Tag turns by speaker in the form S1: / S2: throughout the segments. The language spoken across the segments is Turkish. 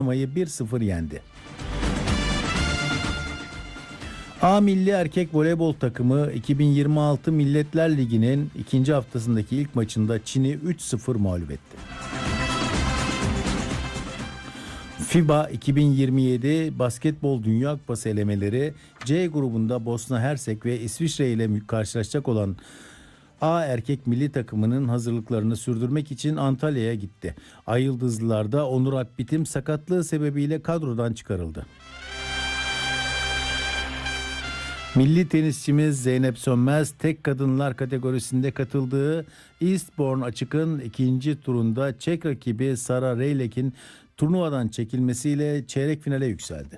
S1: Almanya'yı 1-0 yendi. A Milli Erkek Voleybol takımı 2026 Milletler Ligi'nin ikinci haftasındaki ilk maçında Çin'i 3-0 mağlup etti. FIBA 2027 Basketbol Dünya Kupası elemeleri C grubunda Bosna Hersek ve İsviçre ile karşılaşacak olan A erkek milli takımının hazırlıklarını sürdürmek için Antalya'ya gitti. Ay Yıldızlılar'da Onur Akbitim sakatlığı sebebiyle kadrodan çıkarıldı. Milli tenisçimiz Zeynep Sönmez tek kadınlar kategorisinde katıldığı Eastbourne Açık'ın ikinci turunda Çek rakibi Sara Reylek'in turnuvadan çekilmesiyle çeyrek finale yükseldi.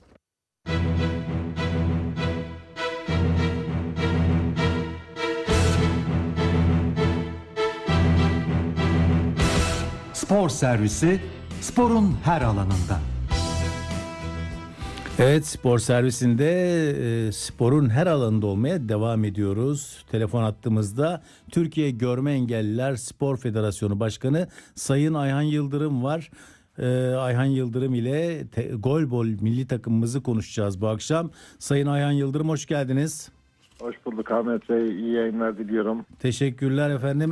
S2: Spor servisi, sporun her alanında.
S1: Evet, spor servisinde sporun her alanında olmaya devam ediyoruz. Telefon hattımızda Türkiye Görme Engelliler Spor Federasyonu Başkanı Sayın Ayhan Yıldırım var. Ayhan Yıldırım ile golbol milli takımımızı konuşacağız bu akşam. Sayın Ayhan Yıldırım, hoş geldiniz.
S3: Hoş bulduk Ahmet Bey. İyi yayınlar diliyorum.
S1: Teşekkürler efendim.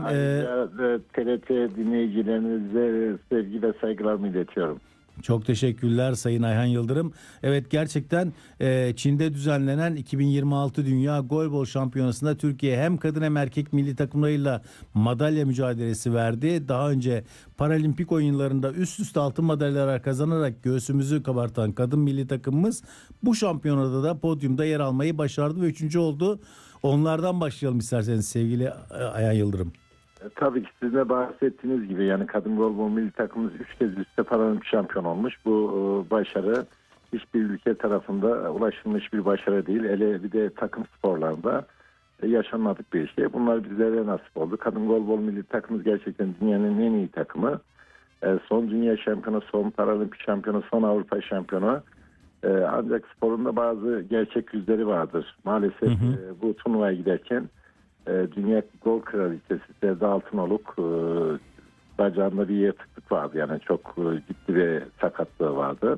S3: TRT dinleyicilerinize sevgi ve saygılarımı iletiyorum.
S1: Çok teşekkürler Sayın Ayhan Yıldırım. Evet, gerçekten Çin'de düzenlenen 2026 Dünya Golbol Şampiyonası'nda Türkiye hem kadın hem erkek milli takımlarıyla madalya mücadelesi verdi. Daha önce Paralimpik oyunlarında üst üste altın madalyalar kazanarak göğsümüzü kabartan kadın milli takımımız bu şampiyonada da podyumda yer almayı başardı ve 3. oldu. Onlardan başlayalım isterseniz sevgili Ayhan Yıldırım.
S3: Tabii ki siz de bahsettiğiniz gibi yani kadın golbol milli takımımız 3 kez üstte Paralimpik şampiyon olmuş. Bu başarı hiçbir ülke tarafında ulaşılmış bir başarı değil. Hele bir de takım sporlarında yaşanmadık bir şey. Bunlar bizlere nasip oldu. Kadın golbol milli takımımız gerçekten dünyanın en iyi takımı. Son dünya şampiyonu, son Paralimpik şampiyonu, son Avrupa şampiyonu. Ancak sporunda bazı gerçek yüzleri vardır. Maalesef bu turnuvaya giderken Dünya Gol Kraliçesi Sevda Altınoluk bacağında bir yırtıklık vardı. Yani çok ciddi bir sakatlığı vardı.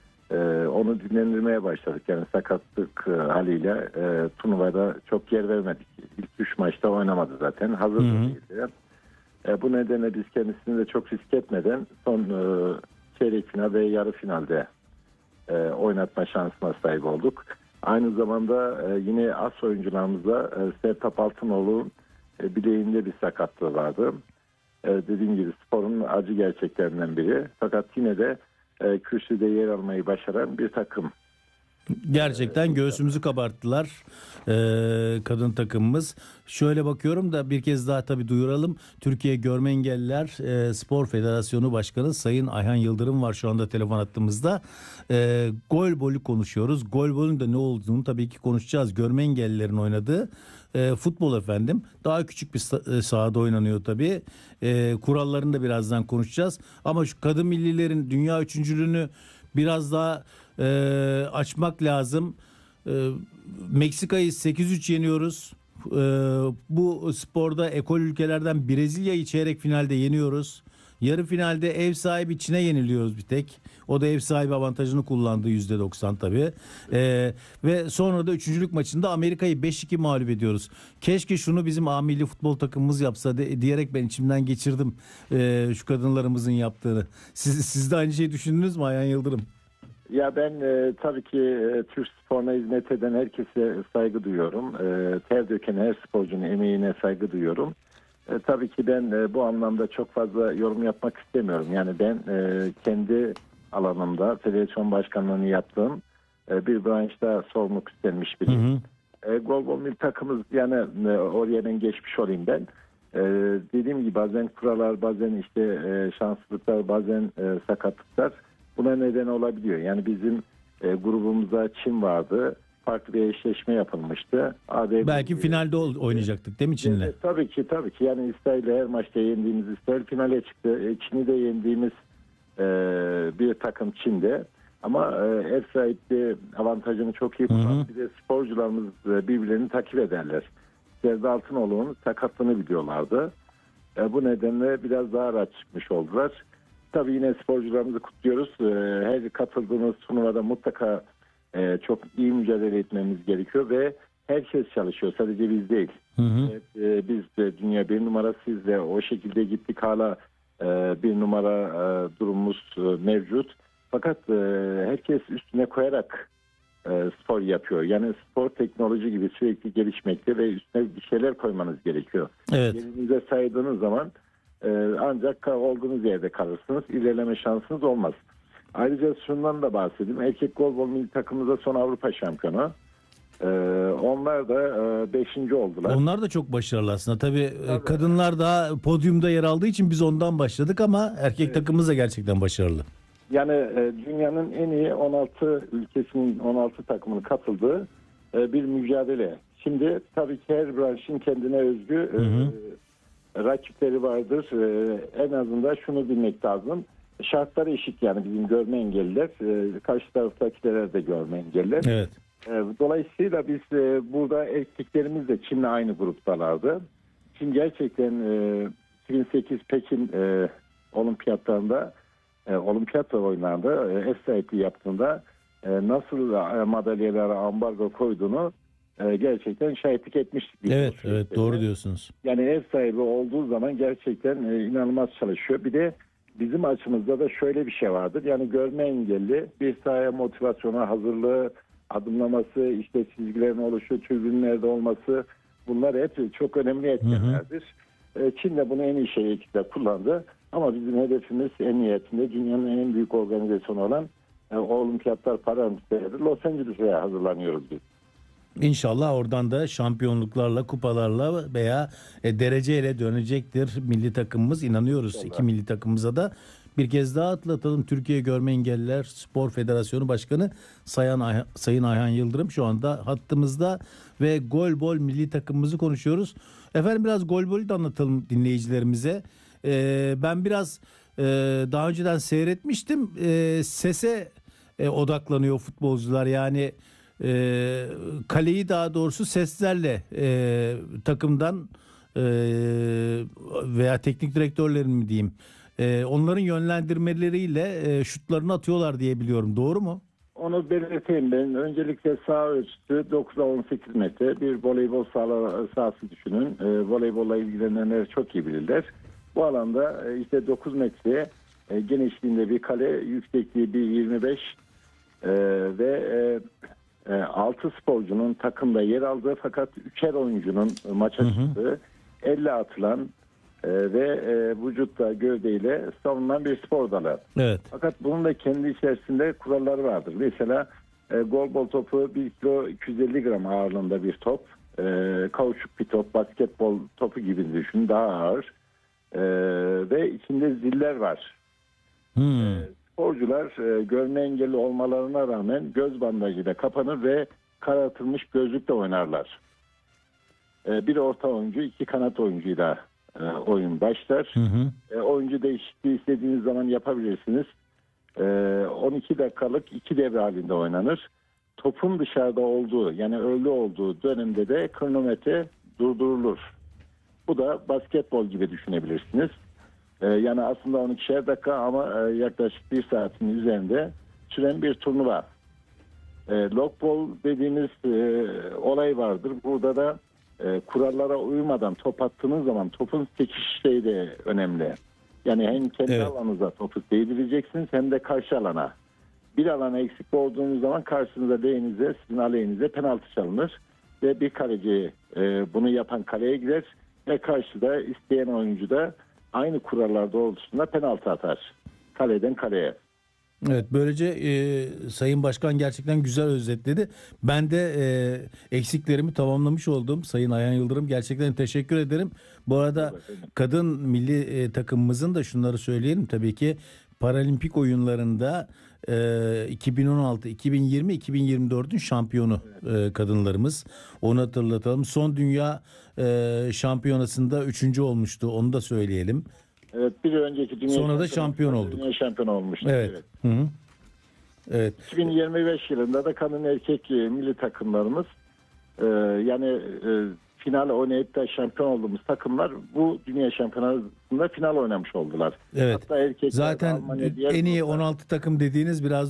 S3: Onu dinlendirmeye başladık. Yani sakatlık haliyle turnuvada çok yer vermedik. İlk 3 maçta oynamadı zaten. Hazır değildi. Bu nedenle biz kendisini de çok risk etmeden son çeyrek final ve yarı finalde oynatma şansına sahip olduk. Aynı zamanda yine as oyuncularımızda Sertab Altınoğlu'nun bileğinde bir sakatlığı vardı. Dediğim gibi sporun acı gerçeklerinden biri. Fakat yine de kürsüde yer almayı başaran bir takım.
S1: Gerçekten göğsümüzü kabarttılar kadın takımımız. Şöyle bakıyorum da bir kez daha tabii duyuralım. Türkiye Görme Engelliler Spor Federasyonu Başkanı Sayın Ayhan Yıldırım var şu anda telefon hattımızda. Golbol'u konuşuyoruz. Golbol'un da ne olduğunu tabii ki konuşacağız. Görme engellilerin oynadığı futbol efendim. Daha küçük bir sahada oynanıyor tabii. Kurallarını da birazdan konuşacağız. Ama şu kadın millilerin dünya üçüncülüğünü biraz daha açmak lazım. Meksika'yı 8-3 yeniyoruz. Bu sporda ekol ülkelerden Brezilya'yı çeyrek finalde yeniyoruz. Yarı finalde ev sahibi Çin'e yeniliyoruz bir tek. O da ev sahibi avantajını kullandı %90 tabii. Ve sonra da üçüncülük maçında Amerika'yı 5-2 mağlup ediyoruz. Keşke şunu bizim A milli futbol takımımız yapsa diyerek ben içimden geçirdim şu kadınlarımızın yaptığını. Siz de aynı şeyi düşündünüz mü Ayhan Yıldırım?
S3: Ya ben tabii ki Türk sporuna hizmet eden herkese saygı duyuyorum. Ter döken her sporcunun emeğine saygı duyuyorum. Tabii ki ben bu anlamda çok fazla yorum yapmak istemiyorum. Yani ben kendi alanımda federasyon başkanlığını yaptığım bir branşta sorumluluk üstlenmiş biriyim. Golbol milli takımımız yani oraya ben geçmiş olayım ben. Dediğim gibi bazen kurallar, bazen işte şanssızlıklar, bazen sakatlıklar buna neden olabiliyor. Yani bizim grubumuzda Çin vardı. Farklı bir eşleşme yapılmıştı.
S1: Belki finalde oynayacaktık değil mi Çin'le?
S3: Tabii ki. Yani İsrail'le her maçta yendiğimiz İsrail finale çıktı. Çin'i de yendiğimiz bir takım Çin'de. Ama ev sahipliği avantajını çok iyi kullanan bir de sporcularımız birbirlerini takip ederler. Sevda Altınoğlu'nun sakatlığını biliyorlardı. Bu nedenle biraz daha rahat çıkmış oldular. tabii yine sporcularımızı kutluyoruz. Her katıldığımız turnuvada mutlaka çok iyi mücadele etmemiz gerekiyor ve herkes çalışıyor. Sadece biz değil.
S1: Hı hı.
S3: Biz de dünya bir numarasıyız ve o şekilde gittik, hala bir numara durumumuz mevcut. Fakat herkes üstüne koyarak spor yapıyor. Yani spor teknoloji gibi sürekli gelişmekte ve üstüne bir şeyler koymanız gerekiyor.
S1: Evet.
S3: Yerinize saydığınız zaman ancak olduğunuz yerde kalırsınız. İlerleme şansınız olmaz. Ayrıca şundan da bahsedeyim. Erkek golbol milli takımımızda son Avrupa şampiyonu. Onlar da 5. oldular.
S1: Onlar da çok başarılı aslında. Tabii kadınlar daha podyumda yer aldığı için biz ondan başladık ama erkek takımımız da gerçekten başarılı.
S3: Yani dünyanın en iyi 16 ülkesinin 16 takımının katıldığı bir mücadele. Şimdi tabii ki her branşın kendine özgü rakipleri vardır. En azından şunu bilmek lazım. Şartları eşit, yani bizim görme engelliler. Karşı taraftakiler de görme engelliler.
S1: Evet.
S3: Dolayısıyla biz burada erkeklerimiz de Çin'le aynı gruptalardı. Çin gerçekten 2008 Pekin olimpiyatlarında olimpiyat oyunlarında ev sahipliği yaptığında nasıl madalyalara ambargo koyduğunu gerçekten şahitlik etmiştik.
S1: Evet, evet, doğru diyorsunuz.
S3: Yani ev sahibi olduğu zaman gerçekten inanılmaz çalışıyor. Bir de bizim açımızda da şöyle bir şey vardır. Yani görme engelli bir sahaya motivasyona hazırlığı, adımlaması, işte çizgilerin oluşu, tribünlerde olması, bunlar hep çok önemli etkenlerdir. Çin de bunu en iyi şekilde kullandı. Ama bizim hedefimiz en nihayetinde dünyanın en büyük organizasyonu olan Olimpiyatlar, Paralimpiyalar, Los Angeles'e hazırlanıyoruz biz.
S1: İnşallah oradan da şampiyonluklarla, kupalarla veya dereceyle dönecektir milli takımımız. İnanıyoruz.
S3: İnşallah.
S1: İki milli takımımıza da. Bir kez daha atlatalım. Türkiye Görme Engelliler Spor Federasyonu Başkanı Sayın Ayhan Yıldırım şu anda hattımızda ve golbol milli takımımızı konuşuyoruz. Efendim biraz golbolü de anlatalım dinleyicilerimize. Ben biraz daha önceden seyretmiştim. Sese odaklanıyor futbolcular. Yani kaleyi daha doğrusu seslerle takımdan veya teknik direktörlerin mi diyeyim onların yönlendirmeleriyle şutlarını atıyorlar diye biliyorum. Doğru mu?
S3: Onu belirteyim ben. Öncelikle saha ölçüsü 9'a 18 metre bir voleybol sahası düşünün. Voleybolla ilgilenenler çok iyi bilirler. Bu alanda işte 9 metre genişliğinde bir kale, yüksekliği 1.25 ve 6 sporcunun takımda yer aldığı fakat 3'er oyuncunun maça çıktığı, elle atılan ve vücutta gövdeyle savunulan bir spor dalı.
S1: Evet.
S3: Fakat bunun da kendi içerisinde kuralları vardır. Mesela golbol topu 1 kilo 250 gram ağırlığında bir top. Kauçuk bir top, basketbol topu gibi düşünün, daha ağır. Ve içinde ziller var. Sporcular görme engelli olmalarına rağmen göz bandajıyla kapanır ve karartılmış gözlükle oynarlar. Bir orta oyuncu, 2 kanat oyuncuyla oyun başlar. Oyuncu değişikliği istediğiniz zaman yapabilirsiniz. 12 dakikalık 2 devre halinde oynanır. Topun dışarıda olduğu, yani ölü olduğu dönemde de kronometre durdurulur. Bu da basketbol gibi düşünebilirsiniz. Yani aslında 12'şer dakika ama yaklaşık 1 saatin üzerinde süren bir turnuva. Lockball dediğimiz olay vardır. Burada da kurallara uymadan top attığınız zaman topun sekişi de önemli. Yani hem kendi alanınıza topu değdireceksiniz hem de karşı alana. Bir alana eksik olduğunuz zaman karşınıza lehinize, sizin aleyhinize penaltı çalınır. Ve bir kaleci bunu yapan kaleye girer ve karşıda isteyen oyuncu da aynı kurallar doğrultusunda penaltı atar. Kaleden kaleye.
S1: Evet, böylece Sayın Başkan gerçekten güzel özetledi. Ben de eksiklerimi tamamlamış oldum. Sayın Ayhan Yıldırım, gerçekten teşekkür ederim. Bu arada kadın milli takımımızın da şunları söyleyelim tabii ki. Paralimpik oyunlarında 2016, 2020, 2024'ün şampiyonu kadınlarımız. Onu hatırlatalım. Son dünya şampiyonasında 3. olmuştu. Onu da söyleyelim.
S3: Evet, bir önceki dünya
S1: sonra da şampiyon olduk.
S3: Dünya şampiyonu olmuştu.
S1: Evet. Hı-hı. Evet.
S3: 2025 yılında da kadın erkek milli takımlarımız yani final oynayıp da şampiyon olduğumuz takımlar bu dünya şampiyonasında final oynamış oldular.
S1: Evet.
S3: Hatta erkekler,
S1: Zaten
S3: Almanya, diğer
S1: en iyi
S3: gruplar-
S1: 16 takım dediğiniz biraz